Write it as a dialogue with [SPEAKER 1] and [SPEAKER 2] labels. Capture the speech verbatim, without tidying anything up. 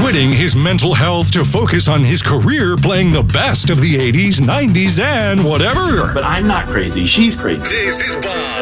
[SPEAKER 1] quitting his mental health to focus on his career playing the best of the eighties, nineties, and whatever.
[SPEAKER 2] But I'm not crazy. She's crazy.
[SPEAKER 1] This is Bob.